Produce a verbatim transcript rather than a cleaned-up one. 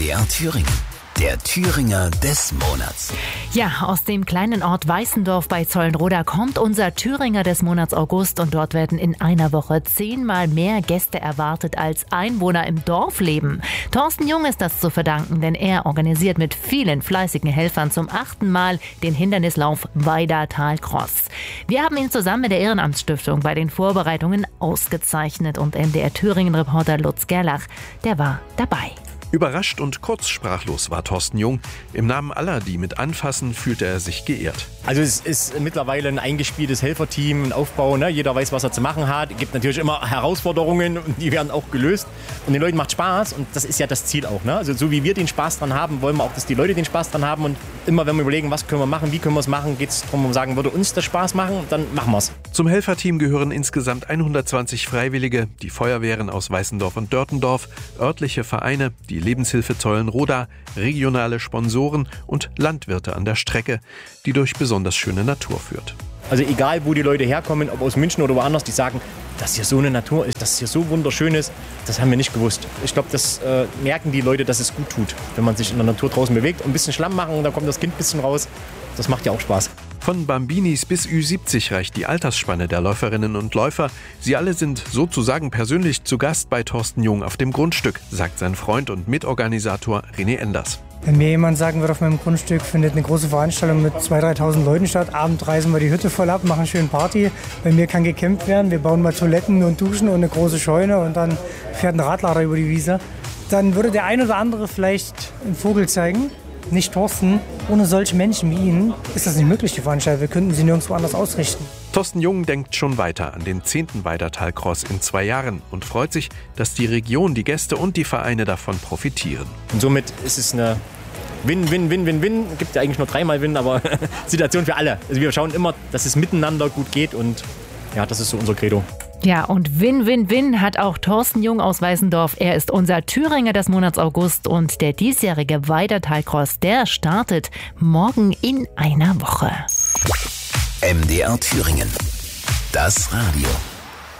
D R Thüringen. Der Thüringer des Monats. Ja, aus dem kleinen Ort Weißendorf bei Zollenroda kommt unser Thüringer des Monats August und dort werden in einer Woche zehnmal mehr Gäste erwartet als Einwohner im Dorf leben. Thorsten Jung ist das zu verdanken, denn er organisiert mit vielen fleißigen Helfern zum achten Mal den Hindernislauf Weidatal-Cross. Wir haben ihn zusammen mit der Ehrenamtsstiftung bei den Vorbereitungen ausgezeichnet und M D R Thüringen-Reporter Lutz Gerlach, der war dabei. Überrascht und kurz sprachlos war Thorsten Jung. Im Namen aller, die mit anfassen, fühlte er sich geehrt. Also es ist mittlerweile ein eingespieltes Helferteam, ein Aufbau. Ne? Jeder weiß, was er zu machen hat. Es gibt natürlich immer Herausforderungen und die werden auch gelöst. Und den Leuten macht Spaß und das ist ja das Ziel auch. Ne? Also so wie wir den Spaß dran haben, wollen wir auch, dass die Leute den Spaß dran haben. Und immer wenn wir überlegen, was können wir machen, wie können wir es machen, geht es darum, um sagen, würde uns das Spaß machen, dann machen wir es. Zum Helferteam gehören insgesamt hundertzwanzig Freiwillige, die Feuerwehren aus Weißendorf und Dörtendorf, örtliche Vereine, die Lebenshilfe Zollenroda, regionale Sponsoren und Landwirte an der Strecke, die durch besonders schöne Natur führt. Also egal, wo die Leute herkommen, ob aus München oder woanders, die sagen, dass hier so eine Natur ist, dass es hier so wunderschön ist, das haben wir nicht gewusst. Ich glaube, das äh, merken die Leute, dass es gut tut, wenn man sich in der Natur draußen bewegt. Und ein bisschen Schlamm machen, da kommt das Kind ein bisschen raus. Das macht ja auch Spaß. Von Bambinis bis Ü siebzig reicht die Altersspanne der Läuferinnen und Läufer. Sie alle sind sozusagen persönlich zu Gast bei Thorsten Jung auf dem Grundstück, sagt sein Freund und Mitorganisator René Enders. Wenn mir jemand sagen würde, auf meinem Grundstück findet eine große Veranstaltung mit zweitausend, dreitausend Leuten statt, abends reißen wir die Hütte voll ab, machen schön Party. Bei mir kann gecampt werden, wir bauen mal Toiletten und Duschen und eine große Scheune und dann fährt ein Radlader über die Wiese. Dann würde der ein oder andere vielleicht einen Vogel zeigen. Nicht Thorsten. Ohne solche Menschen wie ihn ist das nicht möglich, die Veranstaltung. Wir könnten sie nirgendwo anders ausrichten. Thorsten Jung denkt schon weiter an den zehnten Weidatal-Cross in zwei Jahren und freut sich, dass die Region, die Gäste und die Vereine davon profitieren. Und somit ist es eine Win, Win, Win, Win, Win. Gibt ja eigentlich nur dreimal Win, aber Situation für alle. Also wir schauen immer, dass es miteinander gut geht und ja, das ist so unser Credo. Ja, und Win, Win, Win hat auch Thorsten Jung aus Weißendorf. Er ist unser Thüringer des Monats August und der diesjährige Weidatal-Cross, der startet morgen in einer Woche. M D R Thüringen. Das Radio.